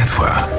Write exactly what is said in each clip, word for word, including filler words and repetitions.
światła.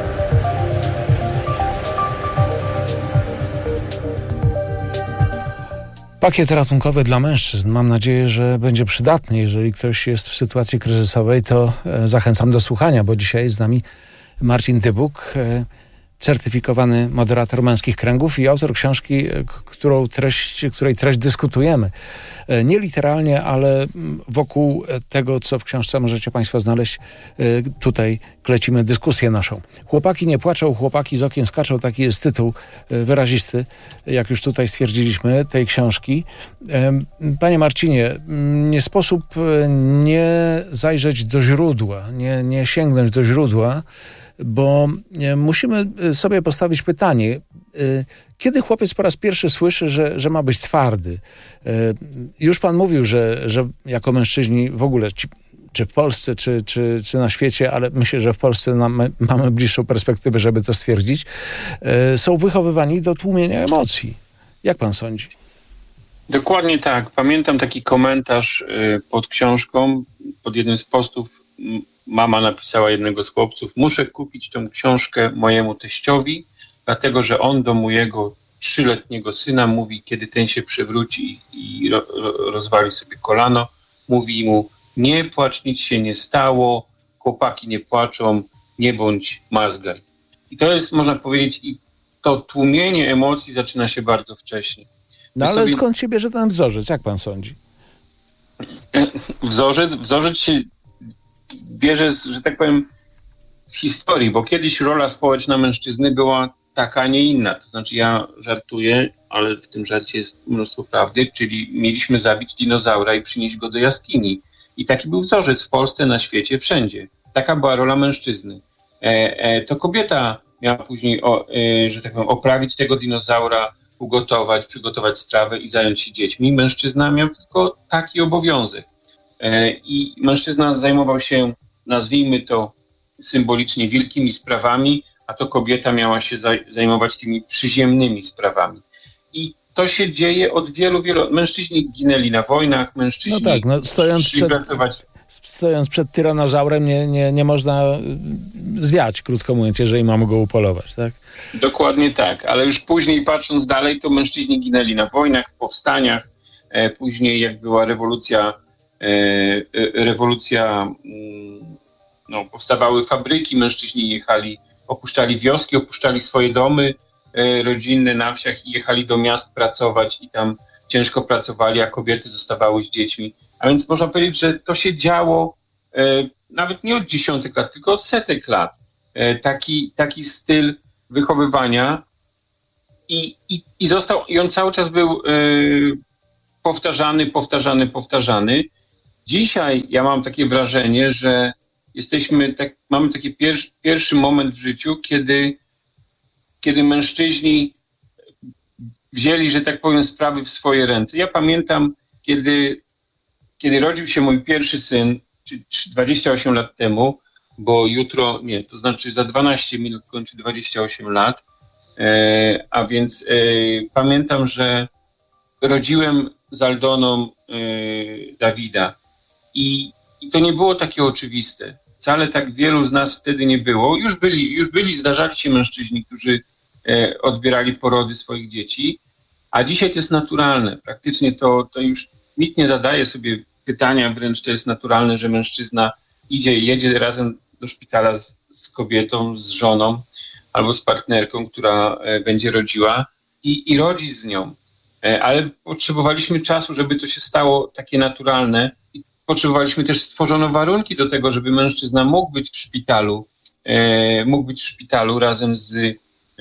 Pakiet ratunkowy dla mężczyzn. Mam nadzieję, że będzie przydatny. Jeżeli ktoś jest w sytuacji kryzysowej, to zachęcam do słuchania, bo dzisiaj jest z nami Marcin Dybuk, certyfikowany moderator Męskich Kręgów i autor książki, którą treść, której treść dyskutujemy. Nie literalnie, ale wokół tego, co w książce możecie Państwo znaleźć, tutaj klecimy dyskusję naszą. Chłopaki nie płaczą, chłopaki z okien skaczą. Taki jest tytuł wyrazisty, jak już tutaj stwierdziliśmy, tej książki. Panie Marcinie, nie sposób nie zajrzeć do źródła, nie, nie sięgnąć do źródła, bo musimy sobie postawić pytanie, kiedy chłopiec po raz pierwszy słyszy, że, że ma być twardy? Już pan mówił, że, że jako mężczyźni w ogóle, czy w Polsce, czy, czy, czy na świecie, ale myślę, że w Polsce mamy, mamy bliższą perspektywę, żeby to stwierdzić, są wychowywani do tłumienia emocji. Jak pan sądzi? Dokładnie tak. Pamiętam taki komentarz pod książką, pod jednym z postów. Mama napisała jednego z chłopców: muszę kupić tą książkę mojemu teściowi, dlatego że on do mojego trzyletniego syna mówi, kiedy ten się przewróci i ro, ro, rozwali sobie kolano, mówi mu: nie płacz, nic się nie stało, chłopaki nie płaczą, nie bądź mazgaj. I to jest, można powiedzieć, i to tłumienie emocji zaczyna się bardzo wcześnie. No ale sobie... skąd się bierze ten wzorzec? Jak pan sądzi? Wzorzec, wzorzec się bierze, z, że tak powiem, z historii, bo kiedyś rola społeczna mężczyzny była taka, a nie inna. To znaczy, ja żartuję, ale w tym żarcie jest mnóstwo prawdy, czyli mieliśmy zabić dinozaura i przynieść go do jaskini. I taki był wzorzec w Polsce, na świecie, wszędzie. Taka była rola mężczyzny. E, e, to kobieta miała później, o, e, że tak powiem, oprawić tego dinozaura, ugotować, przygotować strawę i zająć się dziećmi. Mężczyzna miał tylko taki obowiązek. E, I mężczyzna zajmował się, nazwijmy to symbolicznie, wielkimi sprawami, a to kobieta miała się zaj- zajmować tymi przyziemnymi sprawami. I to się dzieje od wielu, wielu... Mężczyźni ginęli na wojnach, mężczyźni... No tak, no stojąc przed, stojąc przed tyranozaurem nie, nie, nie można zwiać, krótko mówiąc, jeżeli mamy go upolować, tak? Dokładnie tak, ale już później, patrząc dalej, to mężczyźni ginęli na wojnach, w powstaniach. E, później, jak była rewolucja, e, e, rewolucja, no, powstawały fabryki, mężczyźni jechali, opuszczali wioski, opuszczali swoje domy e, rodzinne na wsiach i jechali do miast pracować i tam ciężko pracowali, a kobiety zostawały z dziećmi. A więc można powiedzieć, że to się działo e, nawet nie od dziesiątek lat, tylko od setek lat. E, taki, taki styl wychowywania i, i, i został, i on cały czas był e, powtarzany, powtarzany, powtarzany. Dzisiaj ja mam takie wrażenie, że jesteśmy, tak, mamy taki pier, pierwszy moment w życiu, kiedy, kiedy mężczyźni wzięli, że tak powiem, sprawy w swoje ręce. Ja pamiętam, kiedy, kiedy rodził się mój pierwszy syn, czy dwadzieścia osiem lat temu, bo jutro, nie, to znaczy za dwanaście minut kończy dwadzieścia osiem lat, e, a więc e, pamiętam, że rodziłem z Aldoną e, Dawida i, i to nie było takie oczywiste. Wcale tak wielu z nas wtedy nie było. Już byli, już byli, zdarzali się mężczyźni, którzy e, odbierali porody swoich dzieci, a dzisiaj to jest naturalne. Praktycznie to, to już nikt nie zadaje sobie pytania, wręcz to jest naturalne, że mężczyzna idzie, jedzie razem do szpitala z, z kobietą, z żoną albo z partnerką, która e, będzie rodziła i, i rodzi z nią. E, ale potrzebowaliśmy czasu, żeby to się stało takie naturalne i potrzebowaliśmy też, stworzono warunki do tego, żeby mężczyzna mógł być w szpitalu, e, mógł być w szpitalu razem z, e,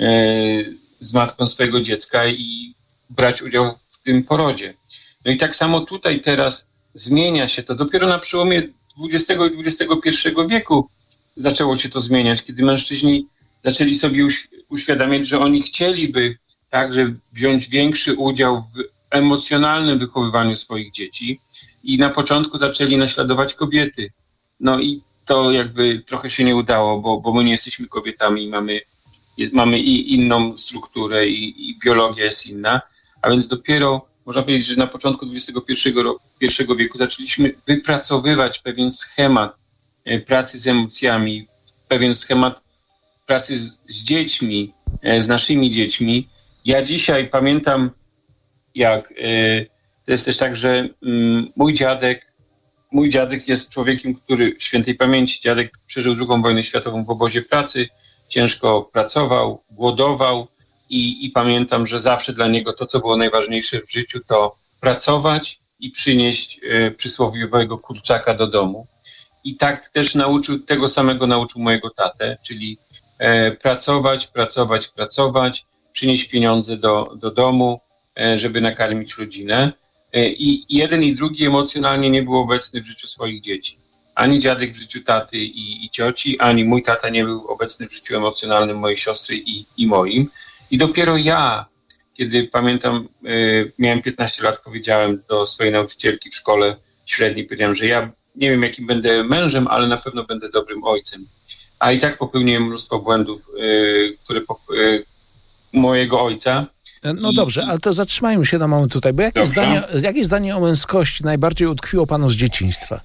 z matką swojego dziecka i brać udział w tym porodzie. No i tak samo tutaj teraz zmienia się to. Dopiero na przełomie dwudziestego i dwudziestego pierwszego wieku zaczęło się to zmieniać, kiedy mężczyźni zaczęli sobie uś- uświadamiać, że oni chcieliby także wziąć większy udział w emocjonalnym wychowywaniu swoich dzieci i na początku zaczęli naśladować kobiety. No i to jakby trochę się nie udało, bo, bo my nie jesteśmy kobietami i mamy, jest, mamy i inną strukturę i, i biologia jest inna, a więc dopiero można powiedzieć, że na początku dwudziestego pierwszego wieku zaczęliśmy wypracowywać pewien schemat pracy z emocjami, pewien schemat pracy z, z dziećmi, z naszymi dziećmi. Ja dzisiaj pamiętam, jak to jest też tak, że mój dziadek, mój dziadek jest człowiekiem, który świętej pamięci, dziadek przeżył drugą wojnę światową w obozie pracy, ciężko pracował, głodował i, i pamiętam, że zawsze dla niego to, co było najważniejsze w życiu, to pracować i przynieść e, przysłowiowego kurczaka do domu. I tak też nauczył, tego samego nauczył mojego tatę, czyli e, pracować, pracować, pracować, przynieść pieniądze do, do domu, e, żeby nakarmić rodzinę. E, I jeden i drugi emocjonalnie nie był obecny w życiu swoich dzieci. Ani dziadek w życiu taty i, i cioci, ani mój tata nie był obecny w życiu emocjonalnym mojej siostry i, i moim. I dopiero ja, kiedy pamiętam, y, miałem piętnaście lat, powiedziałem do swojej nauczycielki w szkole średniej, powiedziałem, że ja nie wiem, jakim będę mężem, ale na pewno będę dobrym ojcem. A i tak popełniłem mnóstwo błędów, y, które po, y, mojego ojca. No I, dobrze, ale to zatrzymajmy się na moment tutaj, bo jakie zdanie, jakie zdanie o męskości najbardziej utkwiło panu z dzieciństwa?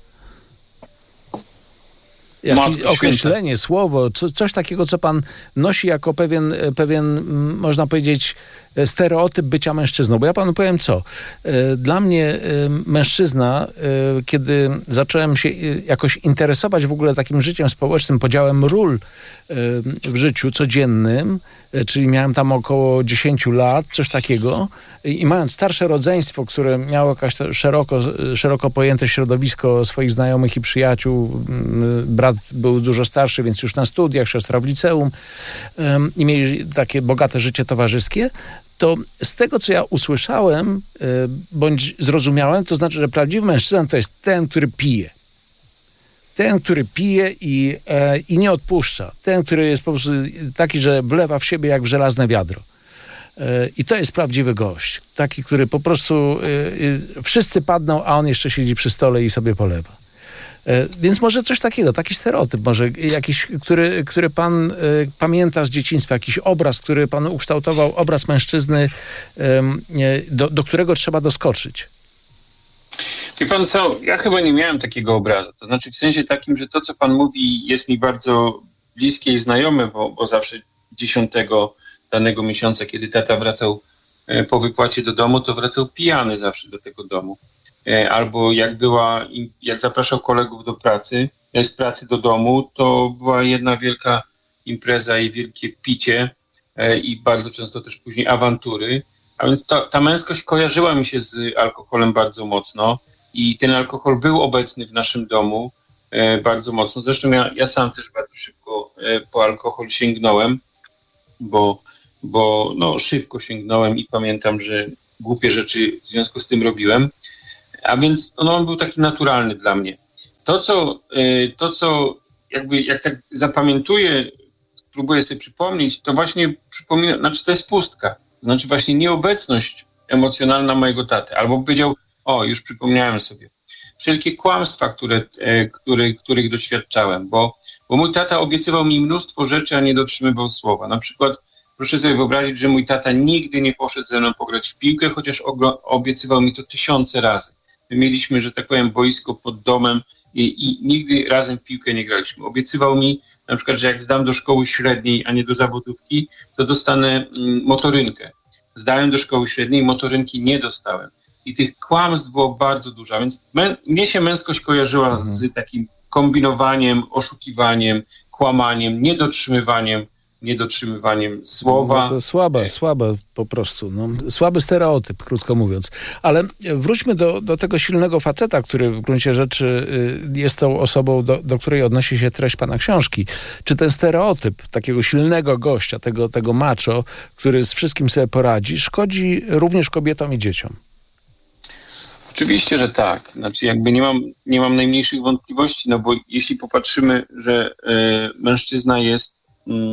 Jakieś określenie, słowo, co, coś takiego, co pan nosi jako pewien, pewien, można powiedzieć, stereotyp bycia mężczyzną. Bo ja panu powiem co. Dla mnie mężczyzna, kiedy zacząłem się jakoś interesować w ogóle takim życiem społecznym, podziałem ról w życiu codziennym, czyli miałem tam około dziesięć lat, coś takiego, i mając starsze rodzeństwo, które miało jakieś szeroko, szeroko pojęte środowisko swoich znajomych i przyjaciół, brat był dużo starszy, więc już na studiach, siostra w liceum, i mieli takie bogate życie towarzyskie, to z tego, co ja usłyszałem, bądź zrozumiałem, to znaczy, że prawdziwy mężczyzna to jest ten, który pije. Ten, który pije i, e, i nie odpuszcza. Ten, który jest po prostu taki, że wlewa w siebie jak w żelazne wiadro. E, I to jest prawdziwy gość. Taki, który po prostu e, e, wszyscy padną, a on jeszcze siedzi przy stole i sobie polewa. E, więc może coś takiego, taki stereotyp, może jakiś, który, który pan e, pamięta z dzieciństwa, jakiś obraz, który pan ukształtował, obraz mężczyzny, e, do, do którego trzeba doskoczyć. Wie pan co, ja chyba nie miałem takiego obrazu. To znaczy w sensie takim, że to, co pan mówi, jest mi bardzo bliskie i znajome, bo, bo zawsze dziesiątego danego miesiąca, kiedy tata wracał po wypłacie do domu, to wracał pijany zawsze do tego domu. Albo jak była, jak zapraszał kolegów do pracy, z pracy do domu, to była jedna wielka impreza i wielkie picie i bardzo często też później awantury. A więc ta, ta męskość kojarzyła mi się z alkoholem bardzo mocno i ten alkohol był obecny w naszym domu e, bardzo mocno. Zresztą ja, ja sam też bardzo szybko e, po alkohol sięgnąłem, bo, bo no, szybko sięgnąłem i pamiętam, że głupie rzeczy w związku z tym robiłem. A więc no, on był taki naturalny dla mnie. To, co, e, to, co jakby jak tak zapamiętuję, próbuję sobie przypomnieć, to właśnie przypomina, znaczy to jest pustka. Znaczy właśnie nieobecność emocjonalna mojego taty. Albo powiedział, o, już przypomniałem sobie, wszelkie kłamstwa, które, e, które, których doświadczałem, bo, bo mój tata obiecywał mi mnóstwo rzeczy, a nie dotrzymywał słowa. Na przykład proszę sobie wyobrazić, że mój tata nigdy nie poszedł ze mną pograć w piłkę, chociaż ogro- obiecywał mi to tysiące razy. My mieliśmy, że tak powiem, boisko pod domem i, i nigdy razem w piłkę nie graliśmy. Obiecywał mi na przykład, że jak zdam do szkoły średniej, a nie do zawodówki, to dostanę mm, motorynkę. Zdałem do szkoły średniej, motorynki nie dostałem. I tych kłamstw było bardzo dużo. Więc mę- mnie się męskość kojarzyła mhm. z takim kombinowaniem, oszukiwaniem, kłamaniem, niedotrzymywaniem, niedotrzymywaniem słowa. No to słabe, słabe po prostu. No. Słaby stereotyp, krótko mówiąc. Ale wróćmy do, do tego silnego faceta, który w gruncie rzeczy jest tą osobą, do, do której odnosi się treść pana książki. Czy ten stereotyp takiego silnego gościa, tego, tego macho, który z wszystkim sobie poradzi, szkodzi również kobietom i dzieciom? Oczywiście, że tak. Znaczy jakby nie mam, nie mam najmniejszych wątpliwości, no bo jeśli popatrzymy, że y, mężczyzna jest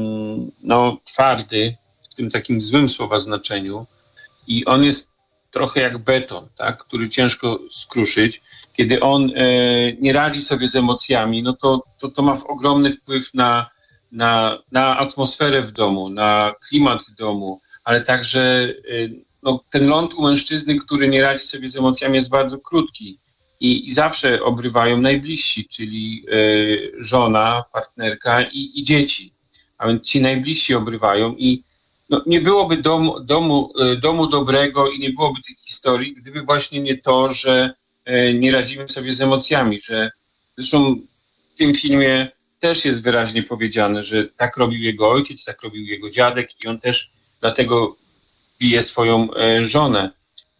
no, twardy, w tym takim złym słowa znaczeniu i on jest trochę jak beton, tak, który ciężko skruszyć. Kiedy on e, nie radzi sobie z emocjami, no to, to, to ma ogromny wpływ na, na, na atmosferę w domu, na klimat w domu, ale także e, no, ten ląd u mężczyzny, który nie radzi sobie z emocjami, jest bardzo krótki i, i zawsze obrywają najbliżsi, czyli e, żona, partnerka i, i dzieci. a więc ci najbliżsi obrywają i no, nie byłoby domu, domu, domu dobrego i nie byłoby tych historii, gdyby właśnie nie to, że nie radzimy sobie z emocjami, że zresztą w tym filmie też jest wyraźnie powiedziane, że tak robił jego ojciec, tak robił jego dziadek i on też dlatego bije swoją żonę,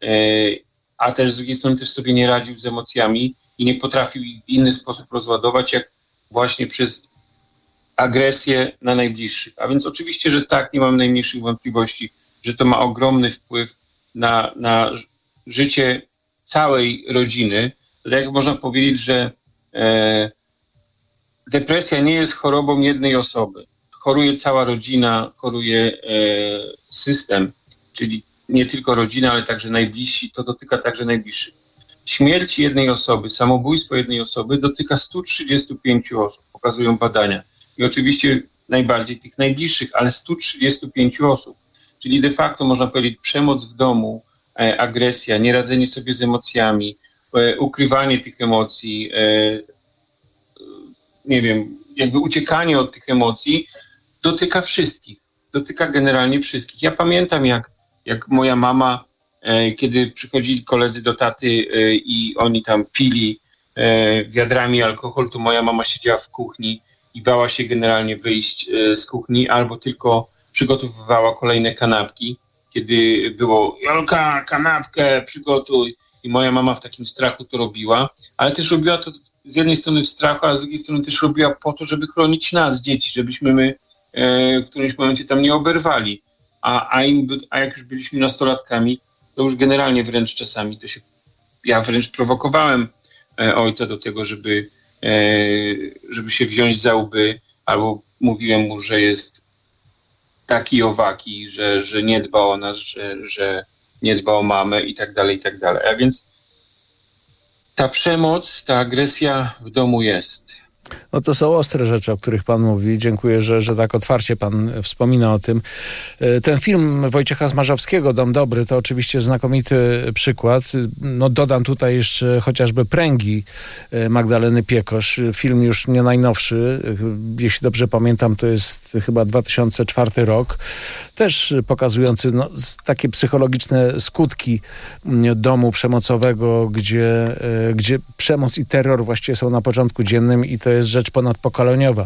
a też z drugiej strony też sobie nie radził z emocjami i nie potrafił ich w inny sposób rozładować, jak właśnie przez agresję na najbliższych. A więc oczywiście, że tak, nie mam najmniejszych wątpliwości, że to ma ogromny wpływ na, na życie całej rodziny. Tak jak można powiedzieć, że e, depresja nie jest chorobą jednej osoby. Choruje cała rodzina, choruje e, system, czyli nie tylko rodzina, ale także najbliżsi. To dotyka także najbliższych. Śmierć jednej osoby, samobójstwo jednej osoby dotyka sto trzydzieści pięć osób, pokazują badania. I oczywiście najbardziej tych najbliższych, ale sto trzydzieści pięć osób. Czyli de facto można powiedzieć przemoc w domu, e, agresja, nieradzenie sobie z emocjami, e, ukrywanie tych emocji, e, nie wiem, jakby uciekanie od tych emocji dotyka wszystkich. Dotyka generalnie wszystkich. Ja pamiętam, jak, jak moja mama, e, kiedy przychodzili koledzy do taty e, i oni tam pili e, wiadrami alkohol, to moja mama siedziała w kuchni i bała się generalnie wyjść z kuchni, albo tylko przygotowywała kolejne kanapki, kiedy było Jolka, kanapkę przygotuj i moja mama w takim strachu to robiła, ale też robiła to z jednej strony w strachu, a z drugiej strony też robiła po to, żeby chronić nas, dzieci, żebyśmy my e, w którymś momencie tam nie oberwali, a, a, im, a jak już byliśmy nastolatkami, to już generalnie wręcz czasami to się, ja wręcz prowokowałem e, ojca do tego, żeby żeby się wziąć za łby, albo mówiłem mu, że jest taki owaki, że, że nie dba o nas, że, że nie dba o mamę i tak dalej, i tak dalej. A więc ta przemoc, ta agresja w domu jest. No to są ostre rzeczy, o których pan mówi. Dziękuję, że, że tak otwarcie pan wspomina o tym. Ten film Wojciecha Smarzowskiego, Dom Dobry, to oczywiście znakomity przykład. No dodam tutaj jeszcze chociażby Pręgi Magdaleny Piekosz. Film już nie najnowszy. Jeśli dobrze pamiętam, to jest chyba dwa tysiące czwarty rok. Też pokazujący no, takie psychologiczne skutki domu przemocowego, gdzie, gdzie przemoc i terror właściwie są na porządku dziennym i to jest rzecz ponadpokoleniowa.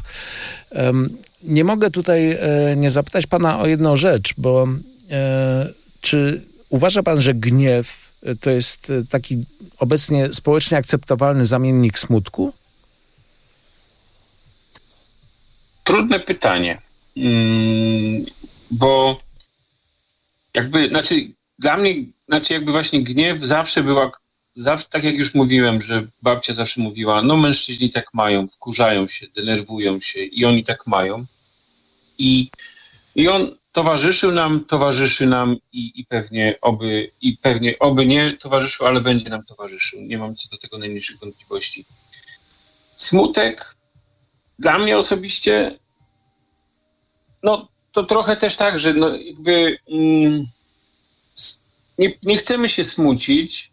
Nie mogę tutaj nie zapytać pana o jedną rzecz, bo czy uważa pan, że gniew to jest taki obecnie społecznie akceptowalny zamiennik smutku? Trudne pytanie, bo jakby, znaczy dla mnie, znaczy jakby właśnie gniew zawsze była, zawsze, tak jak już mówiłem, że babcia zawsze mówiła, no mężczyźni tak mają, wkurzają się, denerwują się i oni tak mają. I, i on towarzyszył nam, towarzyszy nam i, i pewnie oby, i pewnie oby nie towarzyszył, ale będzie nam towarzyszył. Nie mam co do tego najmniejszych wątpliwości. Smutek dla mnie osobiście, no to trochę też tak, że no jakby mm, nie, nie chcemy się smucić,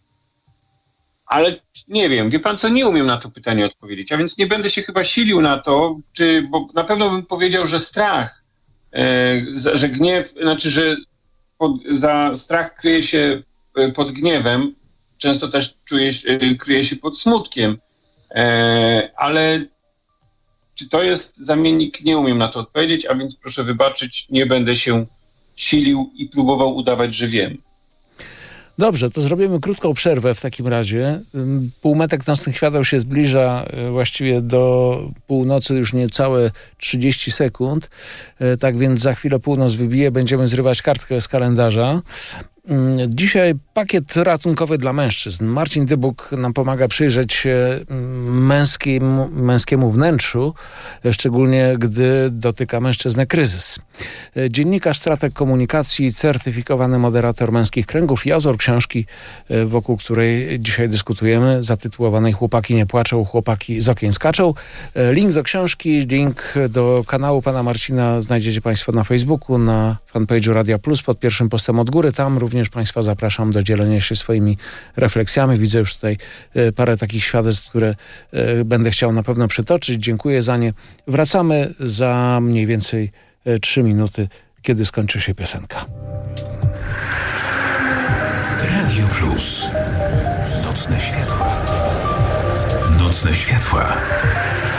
ale nie wiem, wie pan co, nie umiem na to pytanie odpowiedzieć, a więc nie będę się chyba silił na to, czy, bo na pewno bym powiedział, że strach, e, że gniew, znaczy, że pod, za strach kryje się pod gniewem, często też czuje, kryje się pod smutkiem, e, ale czy to jest zamiennik, nie umiem na to odpowiedzieć, a więc proszę wybaczyć, nie będę się silił i próbował udawać, że wiem. Dobrze, to zrobimy krótką przerwę w takim razie. Półmetek nocnych świateł się zbliża właściwie do północy, już niecałe trzydzieści sekund. Tak więc za chwilę północ wybije, będziemy zrywać kartkę z kalendarza. Dzisiaj pakiet ratunkowy dla mężczyzn. Marcin Dybuk nam pomaga przyjrzeć się męskiemu, męskiemu wnętrzu, szczególnie gdy dotyka mężczyznę kryzys. Dziennikarz, strateg komunikacji, certyfikowany moderator męskich kręgów i autor książki, wokół której dzisiaj dyskutujemy, zatytułowanej Chłopaki nie płaczą, chłopaki z okien skaczą. Link do książki, link do kanału pana Marcina znajdziecie państwo na Facebooku, na fanpage'u Radia Plus pod pierwszym postem od góry. Tam również państwa zapraszam do dzielenia się swoimi refleksjami. Widzę już tutaj parę takich świadectw, które będę chciał na pewno przytoczyć. Dziękuję za nie. Wracamy za mniej więcej trzy minuty, kiedy skończy się piosenka. Radio Plus. Nocne światła. Nocne światła.